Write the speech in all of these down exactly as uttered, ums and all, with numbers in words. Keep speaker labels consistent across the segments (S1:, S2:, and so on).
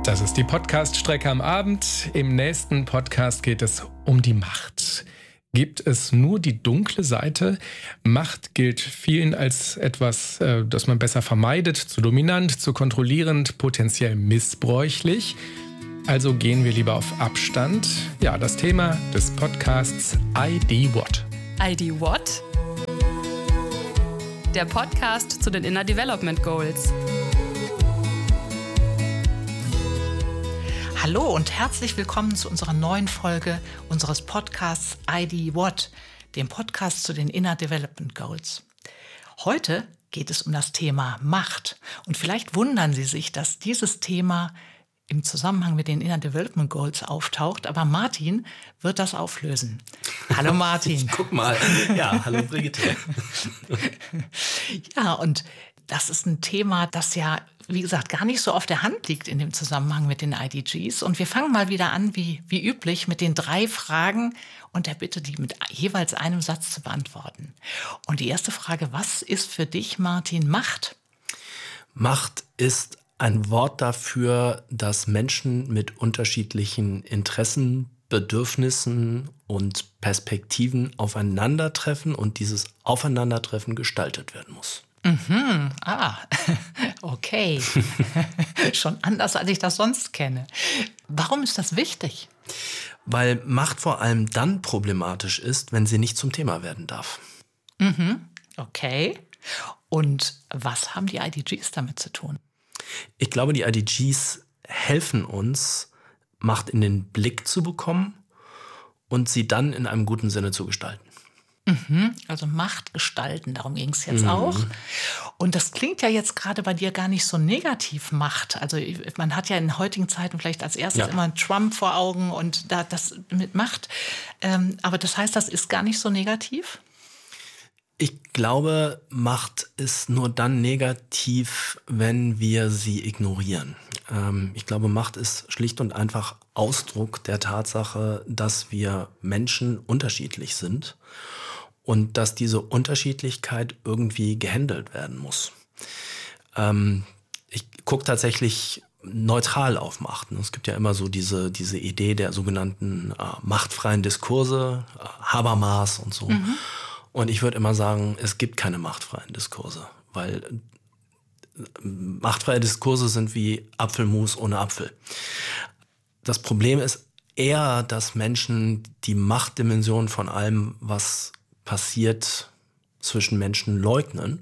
S1: Das ist die Podcast-Strecke am Abend. Im nächsten Podcast geht es um die Macht. Gibt es nur die dunkle Seite? Macht gilt vielen als etwas, das man besser vermeidet, zu dominant, zu kontrollierend, potenziell missbräuchlich. Also gehen wir lieber auf Abstand. Ja, das Thema des Podcasts I D What.
S2: I D What? Der Podcast zu den Inner Development Goals.
S3: Hallo und herzlich willkommen zu unserer neuen Folge unseres Podcasts I D What, dem Podcast zu den Inner Development Goals. Heute geht es um das Thema Macht. Und vielleicht wundern Sie sich, dass dieses Thema im Zusammenhang mit den Inner Development Goals auftaucht, aber Martin wird das auflösen. Hallo Martin.
S4: Guck mal. Ja, hallo Brigitte.
S3: Ja, und das ist ein Thema, das ja, wie gesagt, gar nicht so auf der Hand liegt in dem Zusammenhang mit den I D Gs. Und wir fangen mal wieder an, wie, wie üblich, mit den drei Fragen und der Bitte, die mit jeweils einem Satz zu beantworten. Und die erste Frage, was ist für dich, Martin, Macht?
S4: Macht ist ein Wort dafür, dass Menschen mit unterschiedlichen Interessen, Bedürfnissen und Perspektiven aufeinandertreffen und dieses Aufeinandertreffen gestaltet werden muss.
S3: Mhm. Ah, okay. Schon anders, als ich das sonst kenne. Warum ist das wichtig?
S4: Weil Macht vor allem dann problematisch ist, wenn sie nicht zum Thema werden darf.
S3: Mhm. Okay. Und was haben die I D Gs damit zu tun?
S4: Ich glaube, die I D Gs helfen uns, Macht in den Blick zu bekommen und sie dann in einem guten Sinne zu gestalten.
S3: Mhm, also Macht gestalten, darum ging es jetzt mhm. auch. Und das klingt ja jetzt gerade bei dir gar nicht so negativ, Macht. Also man hat ja in heutigen Zeiten vielleicht als erstes ja. immer Trump vor Augen und da das mit Macht. Ähm, aber das heißt, das ist gar nicht so negativ?
S4: Ich glaube, Macht ist nur dann negativ, wenn wir sie ignorieren. Ähm, ich glaube, Macht ist schlicht und einfach Ausdruck der Tatsache, dass wir Menschen unterschiedlich sind und dass diese Unterschiedlichkeit irgendwie gehandelt werden muss. Ähm, ich gucke tatsächlich neutral auf Macht. Es gibt ja immer so diese, diese Idee der sogenannten äh, machtfreien Diskurse, äh, Habermas und so. Mhm. Und ich würde immer sagen, es gibt keine machtfreien Diskurse, weil machtfreie Diskurse sind wie Apfelmus ohne Apfel. Das Problem ist eher, dass Menschen die Machtdimension von allem, was passiert, zwischen Menschen leugnen.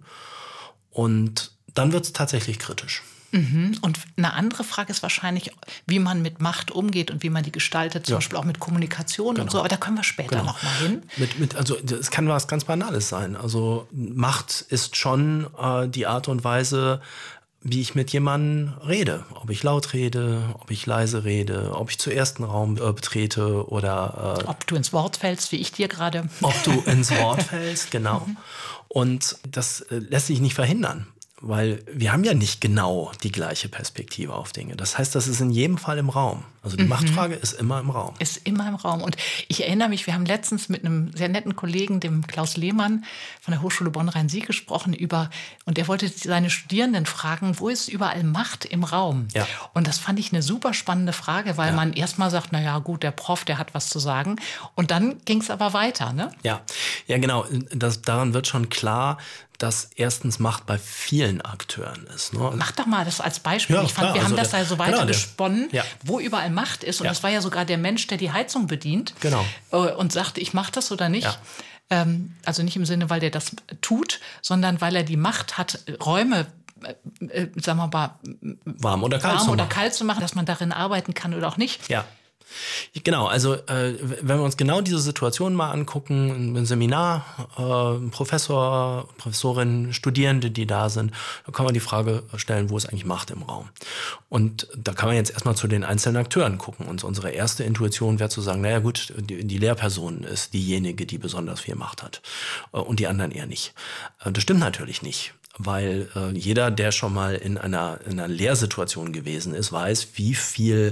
S4: Und dann wird es tatsächlich kritisch.
S3: Mhm. Und eine andere Frage ist wahrscheinlich, wie man mit Macht umgeht und wie man die gestaltet, zum
S4: ja.
S3: Beispiel auch mit Kommunikation genau. und so. Aber da können wir später
S4: genau.
S3: noch mal hin.
S4: Mit, mit, also es kann was ganz Banales sein. Also Macht ist schon äh, die Art und Weise, wie ich mit jemandem rede. Ob ich laut rede, ob ich leise rede, ob ich zuerst einen Raum äh, betrete oder...
S3: Äh, ob du ins Wort fällst, wie ich dir gerade.
S4: Ob du ins Wort fällst, genau. Mhm. Und das äh, lässt sich nicht verhindern. Weil wir haben ja nicht genau die gleiche Perspektive auf Dinge. Das heißt, das ist in jedem Fall im Raum. Also die mhm. Machtfrage ist immer im Raum.
S3: Ist immer im Raum. Und ich erinnere mich, wir haben letztens mit einem sehr netten Kollegen, dem Klaus Lehmann von der Hochschule Bonn-Rhein-Sieg gesprochen über, und er wollte seine Studierenden fragen, wo ist überall Macht im Raum?
S4: Ja.
S3: Und das fand ich eine super spannende Frage, weil ja. man erstmal sagt, na ja, gut, der Prof, der hat was zu sagen. Und dann ging es aber weiter, ne?
S4: Ja, ja genau. Das, daran wird schon klar, dass erstens Macht bei vielen Akteuren ist. Ne?
S3: Mach doch mal das als Beispiel.
S4: Ja,
S3: ich fand,
S4: klar,
S3: wir
S4: also
S3: haben das
S4: der,
S3: da so weiter
S4: genau,
S3: gesponnen,
S4: ja.
S3: wo überall Macht ist. Und
S4: ja.
S3: das war ja sogar der Mensch, der die Heizung bedient.
S4: Genau.
S3: Und sagte, ich mache das oder nicht.
S4: Ja.
S3: Ähm, also nicht im Sinne, weil der das tut, sondern weil er die Macht hat, Räume äh, sagen wir mal,
S4: warm oder kalt,
S3: warm
S4: zu,
S3: oder
S4: machen.
S3: kalt zu machen, dass man darin arbeiten kann oder auch nicht.
S4: Ja. Genau, also äh, wenn wir uns genau diese Situation mal angucken, ein Seminar, äh, ein Professor, Professorin, Studierende, die da sind, dann kann man die Frage stellen, wo ist eigentlich Macht im Raum? Und da kann man jetzt erstmal zu den einzelnen Akteuren gucken. Und unsere erste Intuition wäre zu sagen, naja gut, die, die Lehrperson ist diejenige, die besonders viel Macht hat äh, und die anderen eher nicht. Äh, das stimmt natürlich nicht. Weil äh, jeder, der schon mal in einer, in einer Lehrsituation gewesen ist, weiß, wie viel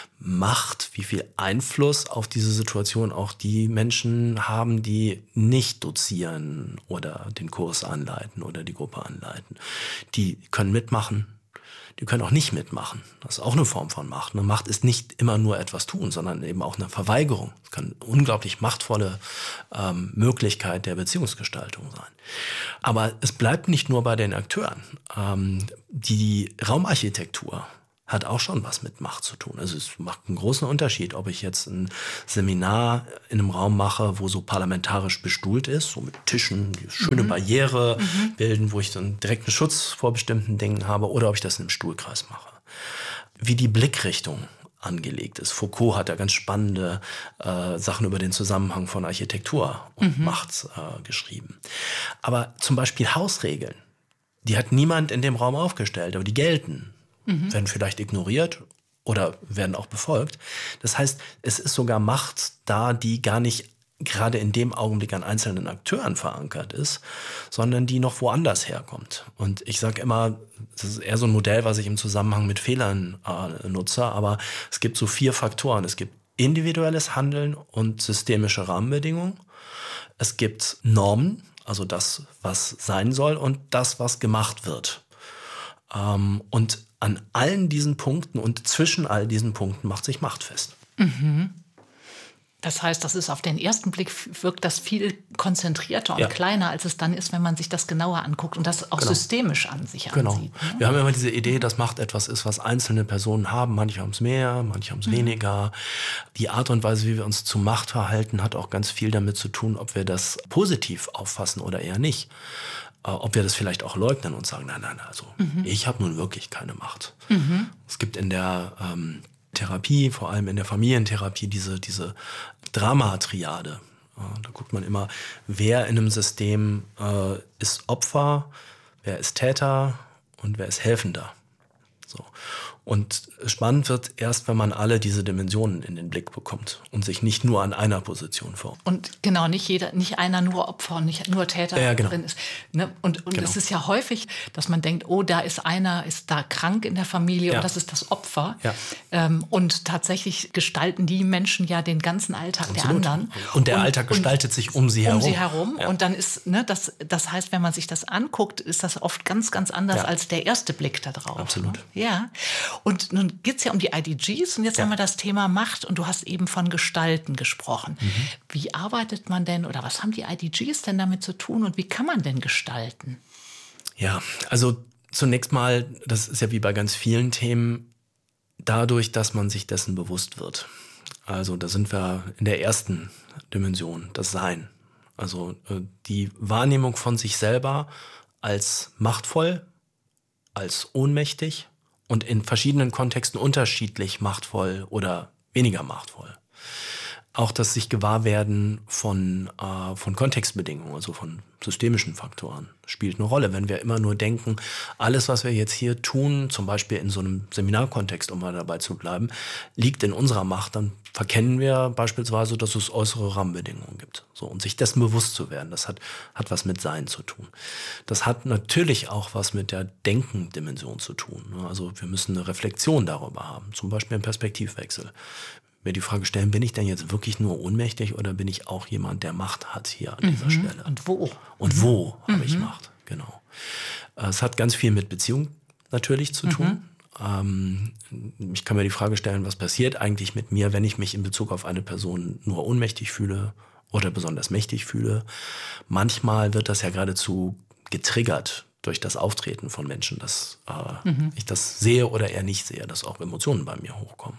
S4: Macht, wie viel Einfluss auf diese Situation auch die Menschen haben, die nicht dozieren oder den Kurs anleiten oder die Gruppe anleiten. Die können mitmachen, die können auch nicht mitmachen. Das ist auch eine Form von Macht. Eine Macht ist nicht immer nur etwas tun, sondern eben auch eine Verweigerung. Es kann eine unglaublich machtvolle ähm, Möglichkeit der Beziehungsgestaltung sein. Aber es bleibt nicht nur bei den Akteuren. Ähm, die Raumarchitektur hat auch schon was mit Macht zu tun. Also es macht einen großen Unterschied, ob ich jetzt ein Seminar in einem Raum mache, wo so parlamentarisch bestuhlt ist, so mit Tischen, die schöne mhm. Barriere mhm. bilden, wo ich dann direkten Schutz vor bestimmten Dingen habe, oder ob ich das in einem Stuhlkreis mache. Wie die Blickrichtung angelegt ist. Foucault hat da ganz spannende äh, Sachen über den Zusammenhang von Architektur und mhm. Macht äh, geschrieben. Aber zum Beispiel Hausregeln, die hat niemand in dem Raum aufgestellt, aber die gelten. Mhm. Werden vielleicht ignoriert oder werden auch befolgt. Das heißt, es ist sogar Macht da, die gar nicht gerade in dem Augenblick an einzelnen Akteuren verankert ist, sondern die noch woanders herkommt. Und ich sage immer, das ist eher so ein Modell, was ich im Zusammenhang mit Fehlern äh, nutze, aber es gibt so vier Faktoren. Es gibt individuelles Handeln und systemische Rahmenbedingungen. Es gibt Normen, also das, was sein soll, und das, was gemacht wird. Ähm, und an allen diesen Punkten und zwischen all diesen Punkten macht sich Macht fest.
S3: Mhm. Das heißt, das ist auf den ersten Blick wirkt das viel konzentrierter und ja. kleiner, als es dann ist, wenn man sich das genauer anguckt und das auch genau. systemisch an sich
S4: genau.
S3: ansieht. Ne?
S4: Wir haben immer diese Idee, dass Macht etwas ist, was einzelne Personen haben. Manche haben es mehr, manche haben es mhm. weniger. Die Art und Weise, wie wir uns zu Macht verhalten, hat auch ganz viel damit zu tun, ob wir das positiv auffassen oder eher nicht. Ob wir das vielleicht auch leugnen und sagen, nein, nein, also mhm. ich habe nun wirklich keine Macht. Mhm. Es gibt in der ähm, Therapie, vor allem in der Familientherapie, diese, diese Drama-Triade. Äh, da guckt man immer, wer in einem System äh, ist Opfer, wer ist Täter und wer ist Helfender. So. Und spannend wird erst, wenn man alle diese Dimensionen in den Blick bekommt und sich nicht nur an einer Position formt.
S3: Und genau, nicht jeder, nicht einer nur Opfer und nicht nur Täter
S4: ja, genau.
S3: drin ist. Ne? Und, und
S4: genau.
S3: es ist ja häufig, dass man denkt, oh, da ist einer, ist da krank in der Familie
S4: ja.
S3: und das ist das Opfer.
S4: Ja.
S3: Ähm, und tatsächlich gestalten die Menschen ja den ganzen Alltag
S4: Absolut.
S3: der anderen.
S4: Und der
S3: und,
S4: Alltag gestaltet
S3: und,
S4: sich um sie herum.
S3: Um sie herum.
S4: Ja.
S3: Und dann ist, ne, das, das heißt, wenn man sich das anguckt, ist das oft ganz, ganz anders
S4: ja.
S3: als der erste Blick da drauf.
S4: Absolut.
S3: Ne? Ja. Und nun geht es ja um die I D Gs und jetzt ja. haben wir das Thema Macht und du hast eben von Gestalten gesprochen. Mhm. Wie arbeitet man denn oder was haben die I D Gs denn damit zu tun und wie kann man denn gestalten?
S4: Ja, also zunächst mal, das ist ja wie bei ganz vielen Themen, dadurch, dass man sich dessen bewusst wird. Also da sind wir in der ersten Dimension, das Sein. Also die Wahrnehmung von sich selber als machtvoll, als ohnmächtig und in verschiedenen Kontexten unterschiedlich machtvoll oder weniger machtvoll. Auch das sich Gewahrwerden von, äh, von Kontextbedingungen, also von systemischen Faktoren, spielt eine Rolle. Wenn wir immer nur denken, alles, was wir jetzt hier tun, zum Beispiel in so einem Seminarkontext, um mal dabei zu bleiben, liegt in unserer Macht, dann verkennen wir beispielsweise, dass es äußere Rahmenbedingungen gibt. So, und sich dessen bewusst zu werden, das hat, hat was mit Sein zu tun. Das hat natürlich auch was mit der Denkendimension zu tun. Also wir müssen eine Reflexion darüber haben, zum Beispiel einen Perspektivwechsel. Mir die Frage stellen, bin ich denn jetzt wirklich nur ohnmächtig oder bin ich auch jemand, der Macht hat hier an dieser
S3: mhm.
S4: Stelle?
S3: Und wo?
S4: Und wo
S3: mhm.
S4: habe ich Macht? Genau. Es hat ganz viel mit Beziehung natürlich zu tun. Mhm. Ähm, ich kann mir die Frage stellen, was passiert eigentlich mit mir, wenn ich mich in Bezug auf eine Person nur ohnmächtig fühle oder besonders mächtig fühle. Manchmal wird das ja geradezu getriggert durch das Auftreten von Menschen, dass äh, mhm. ich das sehe oder eher nicht sehe, dass auch Emotionen bei mir hochkommen.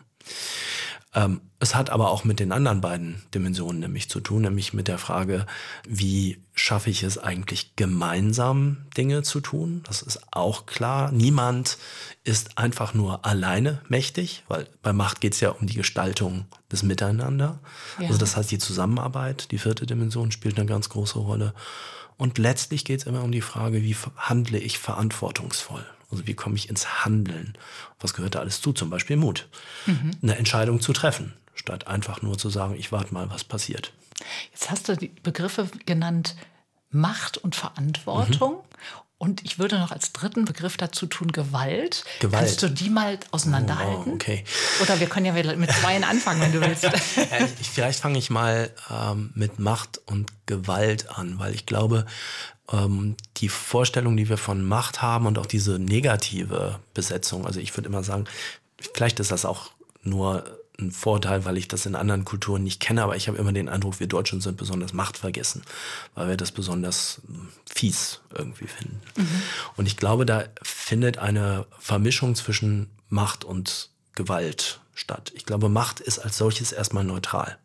S4: Ähm, es hat aber auch mit den anderen beiden Dimensionen nämlich zu tun, nämlich mit der Frage, wie schaffe ich es eigentlich gemeinsam Dinge zu tun? Das ist auch klar. Niemand ist einfach nur alleine mächtig, weil bei Macht geht es ja um die Gestaltung des Miteinander. Ja. Also das heißt, die Zusammenarbeit, die vierte Dimension, spielt eine ganz große Rolle. Und letztlich geht es immer um die Frage, wie handle ich verantwortungsvoll? Also wie komme ich ins Handeln? Was gehört da alles zu? Zum Beispiel Mut. Mhm. Eine Entscheidung zu treffen, statt einfach nur zu sagen, ich warte mal, was passiert.
S3: Jetzt hast du die Begriffe genannt Macht und Verantwortung. Mhm. Und ich würde noch als dritten Begriff dazu tun, Gewalt.
S4: Gewalt.
S3: Kannst du die mal auseinanderhalten?
S4: Oh, okay.
S3: Oder wir können ja wieder mit zweien anfangen, wenn du willst.
S4: ja, ich, vielleicht fange ich mal ähm, mit Macht und Gewalt an, weil ich glaube, ähm, die Vorstellung, die wir von Macht haben und auch diese negative Besetzung, also ich würde immer sagen, vielleicht ist das auch nur ein Vorteil, weil ich das in anderen Kulturen nicht kenne, aber ich habe immer den Eindruck, wir Deutschen sind besonders machtvergessen, weil wir das besonders fies irgendwie finden. Mhm. Und ich glaube, da findet eine Vermischung zwischen Macht und Gewalt statt. Ich glaube, Macht ist als solches erstmal neutral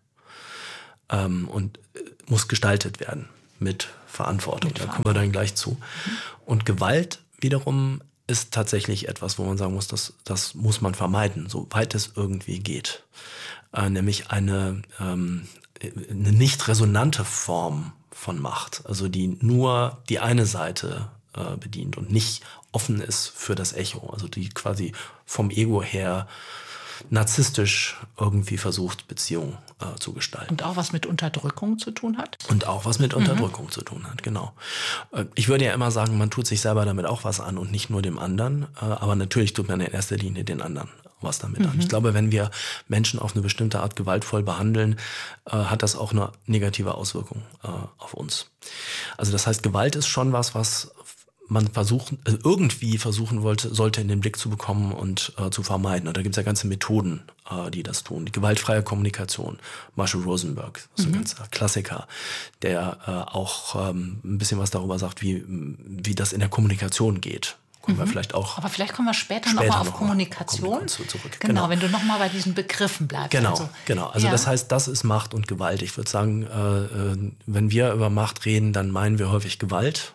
S4: ähm, und muss gestaltet werden mit Verantwortung. Mit da Verantwortung. Kommen wir dann gleich zu. Mhm. Und Gewalt wiederum ist tatsächlich etwas, wo man sagen muss, das, das muss man vermeiden, soweit es irgendwie geht. Äh, nämlich eine, ähm, eine nicht resonante Form von Macht, also die nur die eine Seite äh, bedient und nicht offen ist für das Echo, also die quasi vom Ego her narzisstisch irgendwie versucht, Beziehungen äh, zu gestalten.
S3: Und auch was mit Unterdrückung zu tun hat?
S4: Und auch was mit Unterdrückung mhm. zu tun hat, genau. Äh, ich würde ja immer sagen, man tut sich selber damit auch was an und nicht nur dem anderen. Äh, aber natürlich tut man in erster Linie den anderen was damit mhm. an. Ich glaube, wenn wir Menschen auf eine bestimmte Art gewaltvoll behandeln, äh, hat das auch eine negative Auswirkung äh, auf uns. Also das heißt, Gewalt ist schon was, was man versuchen, also irgendwie versuchen wollte, sollte in den Blick zu bekommen und äh, zu vermeiden. Und da gibt es ja ganze Methoden, äh, die das tun. Die gewaltfreie Kommunikation, Marshall Rosenberg, das ist mhm. ein ganzer Klassiker, der äh, auch ähm, ein bisschen was darüber sagt, wie, wie das in der Kommunikation geht. Kommen mhm. wir vielleicht auch.
S3: Aber vielleicht kommen wir später, später nochmal auf noch Kommunikation. Kommunikation zurück. Genau, genau, wenn du nochmal bei diesen Begriffen bleibst.
S4: Genau,
S3: also,
S4: genau. Also ja. das heißt, das ist Macht und Gewalt. Ich würde sagen, äh, wenn wir über Macht reden, dann meinen wir häufig Gewalt.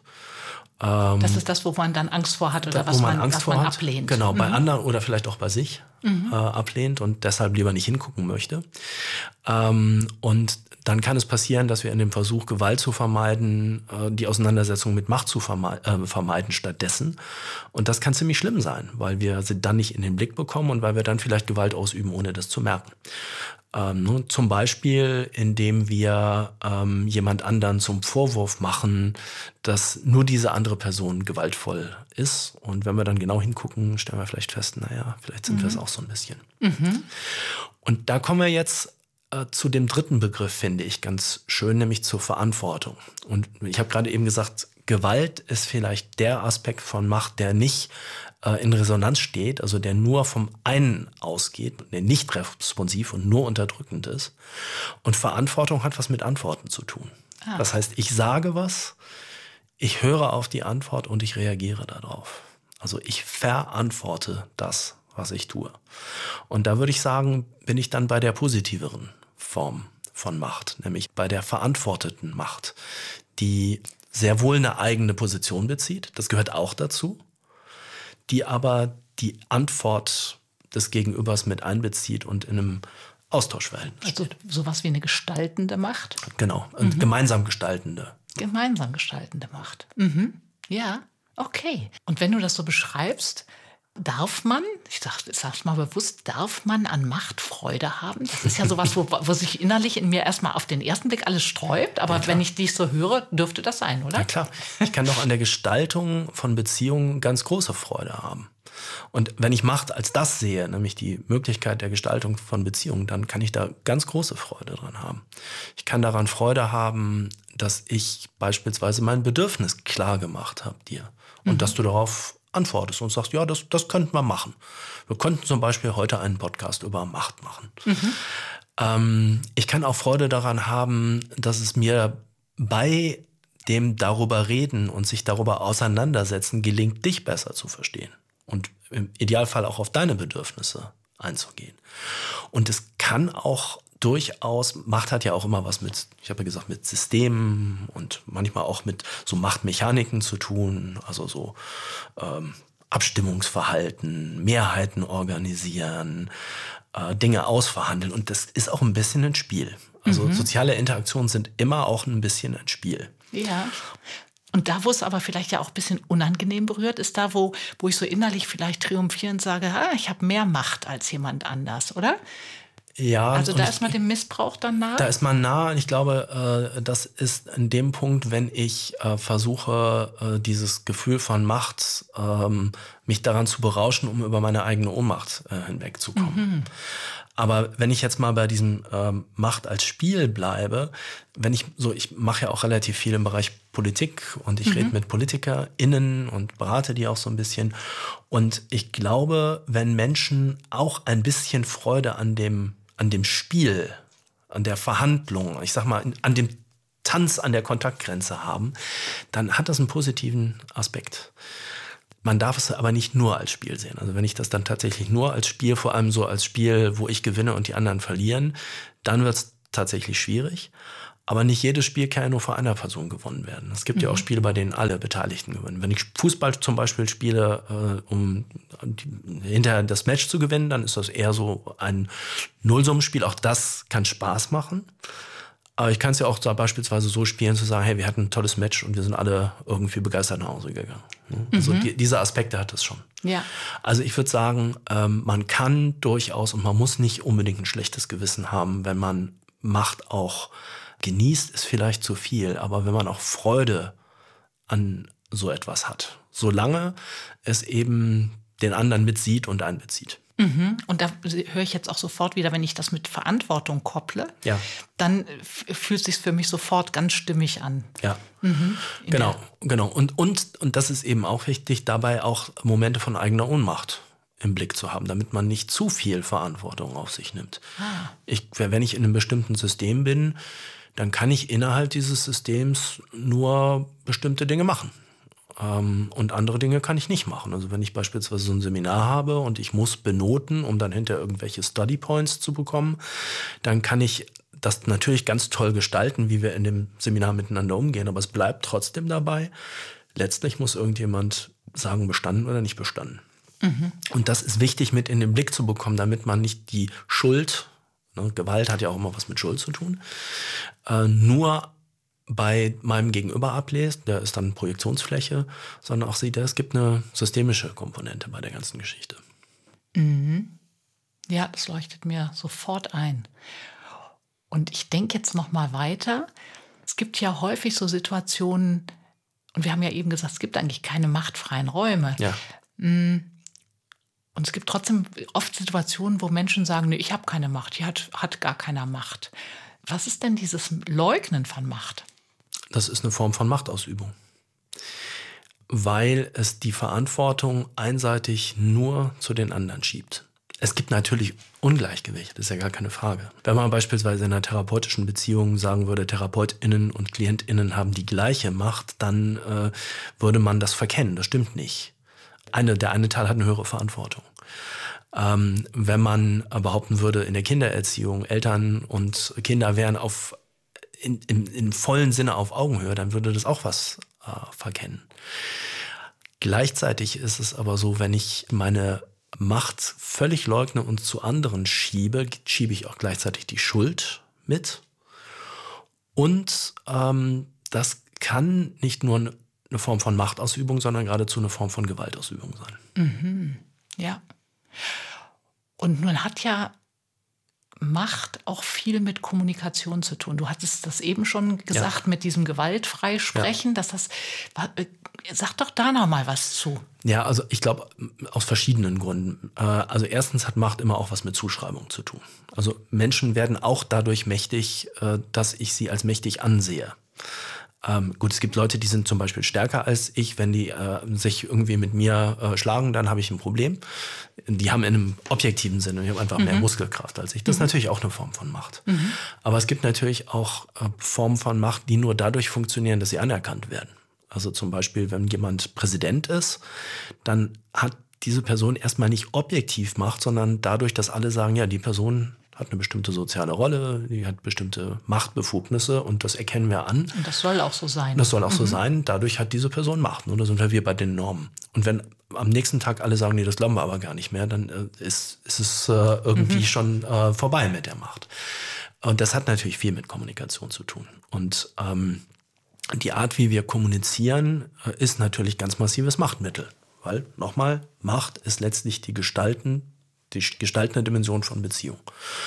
S3: Das ist das, wo man dann Angst vor hat oder da, was man,
S4: Angst
S3: was
S4: vor
S3: man
S4: hat.
S3: ablehnt.
S4: Genau,
S3: mhm.
S4: bei anderen oder vielleicht auch bei sich mhm. äh, ablehnt und deshalb lieber nicht hingucken möchte. Ähm, und dann kann es passieren, dass wir in dem Versuch, Gewalt zu vermeiden, äh, die Auseinandersetzung mit Macht zu verme- äh, vermeiden stattdessen. Und das kann ziemlich schlimm sein, weil wir sie dann nicht in den Blick bekommen und weil wir dann vielleicht Gewalt ausüben, ohne das zu merken. Ähm, zum Beispiel, indem wir ähm, jemand anderen zum Vorwurf machen, dass nur diese andere Person gewaltvoll ist. Und wenn wir dann genau hingucken, stellen wir vielleicht fest, naja, vielleicht sind mhm. wir es auch so ein bisschen. Mhm. Und da kommen wir jetzt äh, zu dem dritten Begriff, finde ich ganz schön, nämlich zur Verantwortung. Und ich habe gerade eben gesagt, Gewalt ist vielleicht der Aspekt von Macht, der nicht äh, in Resonanz steht, also der nur vom einen ausgeht, der nicht responsiv und nur unterdrückend ist. Und Verantwortung hat was mit Antworten zu tun. Ah. Das heißt, ich sage was, ich höre auf die Antwort und ich reagiere darauf. Also ich verantworte das, was ich tue. Und da würde ich sagen, bin ich dann bei der positiveren Form von Macht, nämlich bei der verantworteten Macht, die sehr wohl eine eigene Position bezieht, das gehört auch dazu, die aber die Antwort des Gegenübers mit einbezieht und in einem Austauschverhältnis
S3: also
S4: steht.
S3: Sowas wie eine gestaltende Macht?
S4: Genau, und mhm. gemeinsam gestaltende.
S3: Gemeinsam gestaltende Macht. Mhm. Ja, okay. Und wenn du das so beschreibst, darf man, ich sag, sag's mal bewusst, darf man an Macht Freude haben? Das ist ja sowas, wo, wo sich innerlich in mir erstmal auf den ersten Blick alles sträubt. Aber ja, wenn ich dich so höre, dürfte das sein, oder?
S4: Ja, klar. Ich kann doch an der Gestaltung von Beziehungen ganz große Freude haben. Und wenn ich Macht als das sehe, nämlich die Möglichkeit der Gestaltung von Beziehungen, dann kann ich da ganz große Freude dran haben. Ich kann daran Freude haben, dass ich beispielsweise mein Bedürfnis klar gemacht habe dir. Und mhm. dass du darauf antwortest und sagst, ja, das, das könnten wir machen. Wir könnten zum Beispiel heute einen Podcast über Macht machen. Mhm. Ähm, ich kann auch Freude daran haben, dass es mir bei dem darüber reden und sich darüber auseinandersetzen gelingt, dich besser zu verstehen und im Idealfall auch auf deine Bedürfnisse einzugehen. Und es kann auch durchaus, Macht hat ja auch immer was mit, ich habe ja gesagt, mit Systemen und manchmal auch mit so Machtmechaniken zu tun, also so ähm, Abstimmungsverhalten, Mehrheiten organisieren, äh, Dinge ausverhandeln und das ist auch ein bisschen ein Spiel. Also mhm. soziale Interaktionen sind immer auch ein bisschen ein Spiel.
S3: Ja. Und da, wo es aber vielleicht ja auch ein bisschen unangenehm berührt, ist da, wo, wo ich so innerlich vielleicht triumphierend sage, ah, ich habe mehr Macht als jemand anders, oder?
S4: Ja,
S3: also da
S4: ich,
S3: ist man dem Missbrauch dann nah?
S4: Da ist man nah und ich glaube, äh, das ist in dem Punkt, wenn ich äh, versuche, äh, dieses Gefühl von Macht, ähm, mich daran zu berauschen, um über meine eigene Ohnmacht äh, hinwegzukommen. Mhm. Aber wenn ich jetzt mal bei diesem ähm, Macht als Spiel bleibe, wenn ich so, ich mache ja auch relativ viel im Bereich Politik und ich mhm. rede mit PolitikerInnen und berate die auch so ein bisschen. Und ich glaube, wenn Menschen auch ein bisschen Freude an dem, an dem Spiel, an der Verhandlung, ich sag mal, an dem Tanz an der Kontaktgrenze haben, dann hat das einen positiven Aspekt. Man darf es aber nicht nur als Spiel sehen. Also wenn ich das dann tatsächlich nur als Spiel, vor allem so als Spiel, wo ich gewinne und die anderen verlieren, dann wird es tatsächlich schwierig. Aber nicht jedes Spiel kann ja nur von einer Person gewonnen werden. Es gibt mhm. ja auch Spiele, bei denen alle Beteiligten gewinnen. Wenn ich Fußball zum Beispiel spiele, äh, um die, hinterher das Match zu gewinnen, dann ist das eher so ein Nullsummenspiel. Auch das kann Spaß machen. Aber ich kann es ja auch so beispielsweise so spielen, zu sagen, hey, wir hatten ein tolles Match und wir sind alle irgendwie begeistert nach Hause gegangen. Also mhm. die, diese Aspekte hat es schon.
S3: Ja.
S4: Also ich würde sagen, ähm, man kann durchaus und man muss nicht unbedingt ein schlechtes Gewissen haben, wenn man Macht auch genießt, ist vielleicht zu viel. Aber wenn man auch Freude an so etwas hat, solange es eben den anderen mitsieht und einbezieht.
S3: Mhm. Und da höre ich jetzt auch sofort wieder, wenn ich das mit Verantwortung kopple,
S4: ja.
S3: dann fühlt es sich für mich sofort ganz stimmig an.
S4: Ja, mhm. genau, genau. Und, und, und das ist eben auch wichtig, dabei auch Momente von eigener Ohnmacht im Blick zu haben, damit man nicht zu viel Verantwortung auf sich nimmt. Ah. Ich, wenn ich in einem bestimmten System bin, dann kann ich innerhalb dieses Systems nur bestimmte Dinge machen. Ähm, und andere Dinge kann ich nicht machen. Also wenn ich beispielsweise so ein Seminar habe und ich muss benoten, um dann hinterher irgendwelche Study Points zu bekommen, dann kann ich das natürlich ganz toll gestalten, wie wir in dem Seminar miteinander umgehen. Aber es bleibt trotzdem dabei, letztlich muss irgendjemand sagen, bestanden oder nicht bestanden. Mhm. Und das ist wichtig mit in den Blick zu bekommen, damit man nicht die Schuld, ne, Gewalt hat ja auch immer was mit Schuld zu tun, äh, nur bei meinem Gegenüber ablest, der ist dann Projektionsfläche, sondern auch sieht, es gibt eine systemische Komponente bei der ganzen Geschichte.
S3: Mhm. Ja, das leuchtet mir sofort ein. Und ich denke jetzt noch mal weiter. Es gibt ja häufig so Situationen, und wir haben ja eben gesagt, es gibt eigentlich keine machtfreien Räume.
S4: Ja.
S3: Und es gibt trotzdem oft Situationen, wo Menschen sagen, nee, ich habe keine Macht, hier hat, hat gar keiner Macht. Was ist denn dieses Leugnen von Macht?
S4: Das ist eine Form von Machtausübung, weil es die Verantwortung einseitig nur zu den anderen schiebt. Es gibt natürlich Ungleichgewicht, das ist ja gar keine Frage. Wenn man beispielsweise in einer therapeutischen Beziehung sagen würde, TherapeutInnen und KlientInnen haben die gleiche Macht, dann äh, würde man das verkennen. Das stimmt nicht. Eine, der eine Teil hat eine höhere Verantwortung. Ähm, wenn man behaupten würde, in der Kindererziehung, Eltern und Kinder wären auf In, in, in vollen Sinne auf Augenhöhe, dann würde das auch was äh, verkennen. Gleichzeitig ist es aber so, wenn ich meine Macht völlig leugne und zu anderen schiebe, schiebe ich auch gleichzeitig die Schuld mit. Und ähm, das kann nicht nur eine, eine Form von Machtausübung, sondern geradezu eine Form von Gewaltausübung sein.
S3: Mhm. Ja. Und nun hat ja Macht auch viel mit Kommunikation zu tun. Du hattest das eben schon gesagt, ja. mit diesem gewaltfrei sprechen, ja. dass das, sag doch da noch mal was zu.
S4: Ja, also ich glaube, aus verschiedenen Gründen. Also erstens hat Macht immer auch was mit Zuschreibung zu tun. Also Menschen werden auch dadurch mächtig, dass ich sie als mächtig ansehe. Ähm, gut, es gibt Leute, die sind zum Beispiel stärker als ich. Wenn die äh, sich irgendwie mit mir äh, schlagen, dann habe ich ein Problem. Die haben in einem objektiven Sinne, die haben einfach mhm. mehr Muskelkraft als ich. Das mhm. ist natürlich auch eine Form von Macht. Mhm. Aber es gibt natürlich auch äh, Formen von Macht, die nur dadurch funktionieren, dass sie anerkannt werden. Also zum Beispiel, wenn jemand Präsident ist, dann hat diese Person erstmal nicht objektiv Macht, sondern dadurch, dass alle sagen, ja, die Person hat eine bestimmte soziale Rolle, die hat bestimmte Machtbefugnisse und das erkennen wir an.
S3: Und das soll auch so sein.
S4: Das soll auch
S3: mhm.
S4: so sein. Dadurch hat diese Person Macht. Und da sind wir bei den Normen. Und wenn am nächsten Tag alle sagen, nee, das glauben wir aber gar nicht mehr, dann äh, ist, ist es äh, irgendwie mhm. schon äh, vorbei mit der Macht. Und das hat natürlich viel mit Kommunikation zu tun. Und ähm, die Art, wie wir kommunizieren, äh, ist natürlich ganz massives Machtmittel. Weil, nochmal, Macht ist letztlich die Gestalten, die gestaltende Dimension von Beziehung.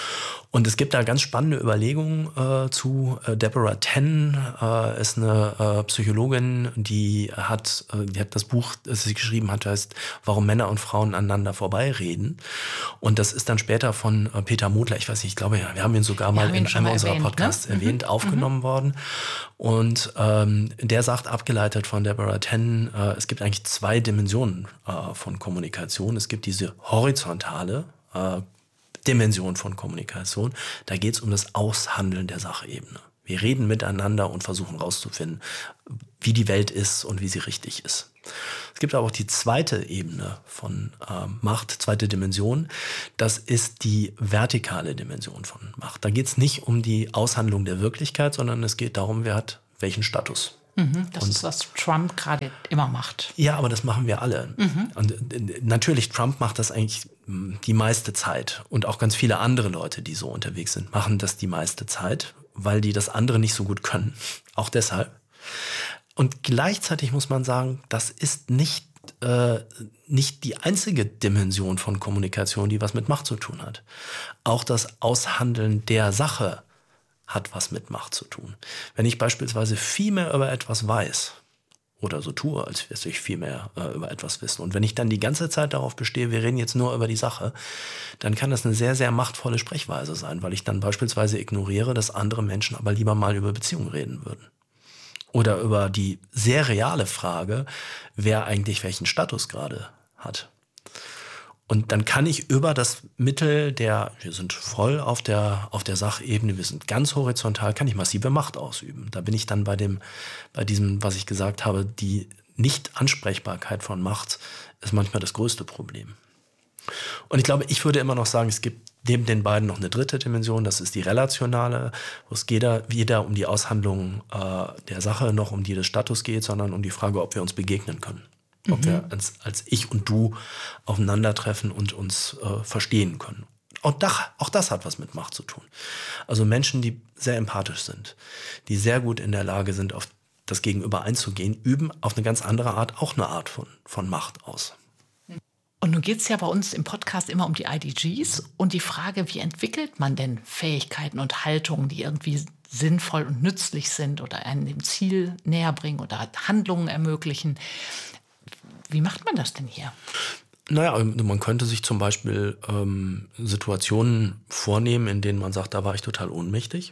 S4: Und es gibt da ganz spannende Überlegungen äh, zu. Äh, Deborah Tannen äh, ist eine äh, Psychologin, die hat, äh, die hat das Buch, das sie geschrieben hat, heißt Warum Männer und Frauen aneinander vorbeireden. Und das ist dann später von äh, Peter Modler, ich weiß nicht, ich glaube, ja, wir haben ihn sogar mal in einem unserer erwähnt, Podcasts ne? erwähnt, mhm. aufgenommen mhm. worden. Und ähm, der sagt, abgeleitet von Deborah Tannen, äh, es gibt eigentlich zwei Dimensionen äh, von Kommunikation. Es gibt diese horizontale äh, Dimension von Kommunikation. Da geht es um das Aushandeln der Sachebene. Wir reden miteinander und versuchen rauszufinden, wie die Welt ist und wie sie richtig ist. Es gibt aber auch die zweite Ebene von äh, Macht, zweite Dimension. Das ist die vertikale Dimension von Macht. Da geht es nicht um die Aushandlung der Wirklichkeit, sondern es geht darum, wer hat welchen Status.
S3: Mhm, das und, ist, was Trump gerade immer macht.
S4: Ja, aber das machen wir alle. Mhm. Und äh, natürlich, Trump macht das eigentlich die meiste Zeit. Und auch ganz viele andere Leute, die so unterwegs sind, machen das die meiste Zeit, weil die das andere nicht so gut können. Auch deshalb. Und gleichzeitig muss man sagen, das ist nicht, äh, nicht die einzige Dimension von Kommunikation, die was mit Macht zu tun hat. Auch das Aushandeln der Sache hat was mit Macht zu tun. Wenn ich beispielsweise viel mehr über etwas weiß oder so tue, als würde ich viel mehr äh, über etwas wissen, und wenn ich dann die ganze Zeit darauf bestehe, wir reden jetzt nur über die Sache, dann kann das eine sehr, sehr machtvolle Sprechweise sein, weil ich dann beispielsweise ignoriere, dass andere Menschen aber lieber mal über Beziehungen reden würden. Oder über die sehr reale Frage, wer eigentlich welchen Status gerade hat. Und dann kann ich über das Mittel der, wir sind voll auf der, auf der Sachebene, wir sind ganz horizontal, kann ich massive Macht ausüben. Da bin ich dann bei dem, bei diesem, was ich gesagt habe, die Nicht-Ansprechbarkeit von Macht ist manchmal das größte Problem. Und ich glaube, ich würde immer noch sagen, es gibt neben den beiden noch eine dritte Dimension, das ist die relationale, wo es weder, weder um die Aushandlung äh, der Sache noch um die des Status geht, sondern um die Frage, ob wir uns begegnen können. Ob mhm. wir als, als ich und du aufeinandertreffen und uns äh, verstehen können. Auch das, auch das hat was mit Macht zu tun. Also Menschen, die sehr empathisch sind, die sehr gut in der Lage sind, auf das Gegenüber einzugehen, üben auf eine ganz andere Art auch eine Art von, von Macht aus.
S3: Und nun geht es ja bei uns im Podcast immer um die I D Gs und die Frage, wie entwickelt man denn Fähigkeiten und Haltungen, die irgendwie sinnvoll und nützlich sind oder einen dem Ziel näher bringen oder Handlungen ermöglichen. Wie macht man das denn hier?
S4: Naja, man könnte sich zum Beispiel ähm, Situationen vornehmen, in denen man sagt, da war ich total ohnmächtig.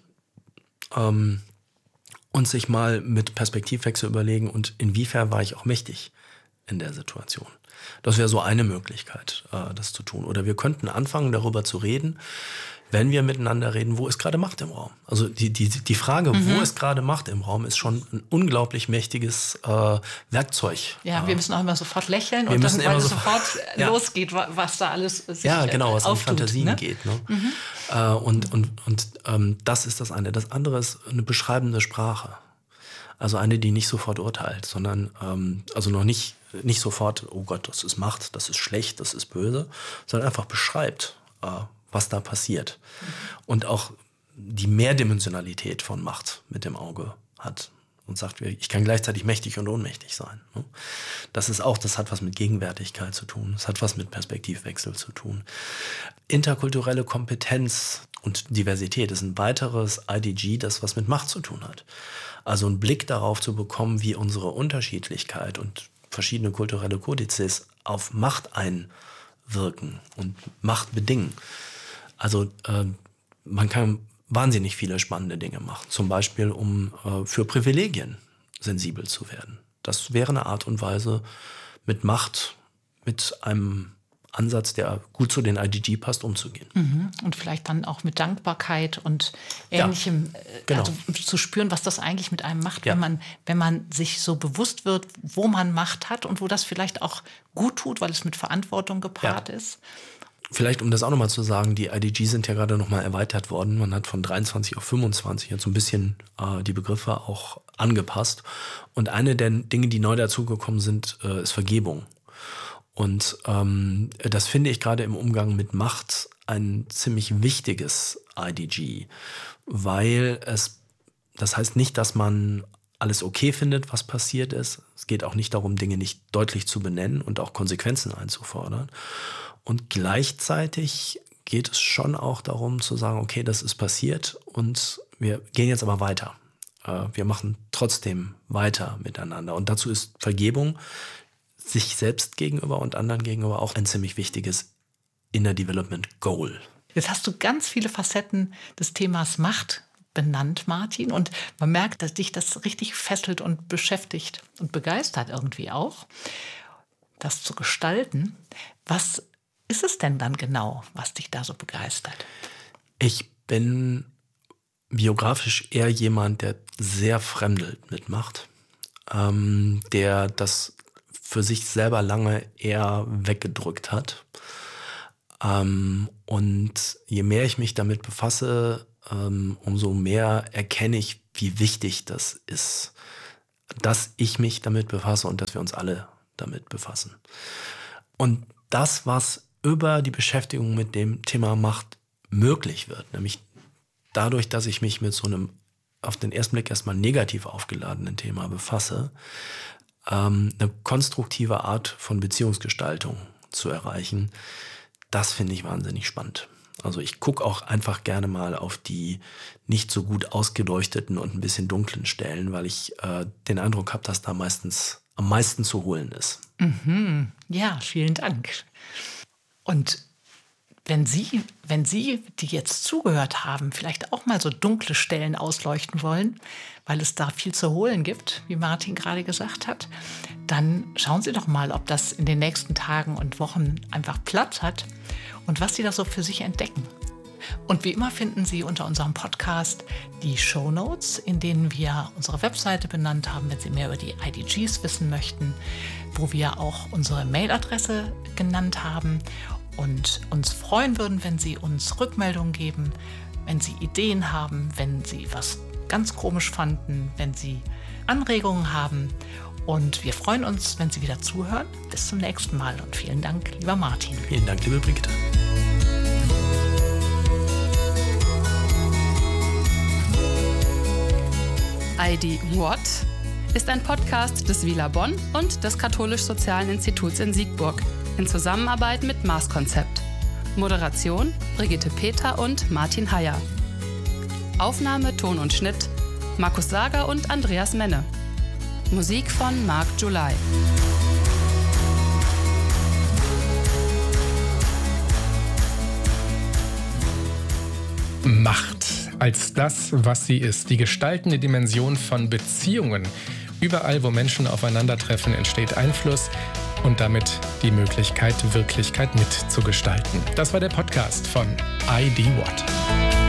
S4: Ähm, und sich mal mit Perspektivwechsel überlegen, und inwiefern war ich auch mächtig in der Situation. Das wäre so eine Möglichkeit, äh, das zu tun. Oder wir könnten anfangen, darüber zu reden, wenn wir miteinander reden, wo ist gerade Macht im Raum? Also die, die, die Frage, mhm. wo ist gerade Macht im Raum, ist schon ein unglaublich mächtiges äh, Werkzeug.
S3: Ja, äh, wir müssen auch immer sofort lächeln
S4: wir
S3: und
S4: dann, weil
S3: es
S4: so,
S3: sofort
S4: ja.
S3: losgeht, was da alles sich
S4: Ja, genau, was
S3: auftut,
S4: an Fantasien
S3: ne?
S4: geht. Ne? Mhm. Äh, und und, und ähm, das ist das eine. Das andere ist eine beschreibende Sprache. Also eine, die nicht sofort urteilt, sondern ähm, also noch nicht, nicht sofort, oh Gott, das ist Macht, das ist schlecht, das ist böse, sondern einfach beschreibt, äh, was da passiert. Mhm. Und auch die Mehrdimensionalität von Macht mit dem Auge hat und sagt, ich kann gleichzeitig mächtig und ohnmächtig sein. Das ist auch, das hat was mit Gegenwärtigkeit zu tun, das hat was mit Perspektivwechsel zu tun. Interkulturelle Kompetenz und Diversität ist ein weiteres I D G, das was mit Macht zu tun hat. Also einen Blick darauf zu bekommen, wie unsere Unterschiedlichkeit und verschiedene kulturelle Kodizes auf Macht einwirken und Macht bedingen. Also äh, man kann wahnsinnig viele spannende Dinge machen. Zum Beispiel, um äh, für Privilegien sensibel zu werden. Das wäre eine Art und Weise, mit Macht, mit einem Ansatz, der gut zu den I D G passt, umzugehen.
S3: Mhm. Und vielleicht dann auch mit Dankbarkeit und Ähnlichem
S4: ja, genau.
S3: also zu spüren, was das eigentlich mit einem macht,
S4: ja.
S3: wenn man, wenn man sich so bewusst wird, wo man Macht hat und wo das vielleicht auch gut tut, weil es mit Verantwortung gepaart ja. ist.
S4: Vielleicht, um das auch nochmal zu sagen, die I D G sind ja gerade nochmal erweitert worden. Man hat von dreiundzwanzig auf fünfundzwanzig jetzt so ein bisschen äh, die Begriffe auch angepasst. Und eine der Dinge, die neu dazugekommen sind, äh, ist Vergebung. Und ähm, das finde ich gerade im Umgang mit Macht ein ziemlich wichtiges I D G, weil es, das heißt nicht, dass man alles okay findet, was passiert ist. Es geht auch nicht darum, Dinge nicht deutlich zu benennen und auch Konsequenzen einzufordern. Und gleichzeitig geht es schon auch darum zu sagen, okay, das ist passiert und wir gehen jetzt aber weiter. Äh, wir machen trotzdem weiter miteinander. Und dazu ist Vergebung sich selbst gegenüber und anderen gegenüber auch ein ziemlich wichtiges Inner Development Goal.
S3: Jetzt hast du ganz viele Facetten des Themas Macht benannt, Martin. Und man merkt, dass dich das richtig fesselt und beschäftigt und begeistert irgendwie auch, das zu gestalten. Was ist es denn dann genau, was dich da so begeistert?
S4: Ich bin biografisch eher jemand, der sehr fremdelt mit Macht, ähm, der das für sich selber lange eher weggedrückt hat. Ähm, und je mehr ich mich damit befasse, ähm, umso mehr erkenne ich, wie wichtig das ist, dass ich mich damit befasse und dass wir uns alle damit befassen. Und das, was über die Beschäftigung mit dem Thema Macht möglich wird, nämlich dadurch, dass ich mich mit so einem auf den ersten Blick erstmal negativ aufgeladenen Thema befasse, ähm, eine konstruktive Art von Beziehungsgestaltung zu erreichen, das finde ich wahnsinnig spannend. Also ich gucke auch einfach gerne mal auf die nicht so gut ausgeleuchteten und ein bisschen dunklen Stellen, weil ich äh, den Eindruck habe, dass da meistens am meisten zu holen ist.
S3: Mhm. Ja, vielen Dank. Und wenn Sie, wenn Sie, die jetzt zugehört haben, vielleicht auch mal so dunkle Stellen ausleuchten wollen, weil es da viel zu holen gibt, wie Martin gerade gesagt hat, dann schauen Sie doch mal, ob das in den nächsten Tagen und Wochen einfach Platz hat und was Sie da so für sich entdecken. Und wie immer finden Sie unter unserem Podcast die Shownotes, in denen wir unsere Webseite benannt haben, wenn Sie mehr über die I D Gs wissen möchten, wo wir auch unsere Mailadresse genannt haben und uns freuen würden, wenn Sie uns Rückmeldungen geben, wenn Sie Ideen haben, wenn Sie was ganz komisch fanden, wenn Sie Anregungen haben. Und wir freuen uns, wenn Sie wieder zuhören. Bis zum nächsten Mal und vielen Dank, lieber Martin.
S4: Vielen Dank, liebe Brigitte.
S2: I D What ist ein Podcast des Wieler Bonn und des Katholisch-Sozialen Instituts in Siegburg in Zusammenarbeit mit Maßkonzept. Moderation Brigitte Peter und Martin Heyer. Aufnahme, Ton und Schnitt Markus Sager und Andreas Menne. Musik von Marc July.
S1: Macht als das, was sie ist. Die gestaltende Dimension von Beziehungen. Überall, wo Menschen aufeinandertreffen, entsteht Einfluss und damit die Möglichkeit, Wirklichkeit mitzugestalten. Das war der Podcast von I D What.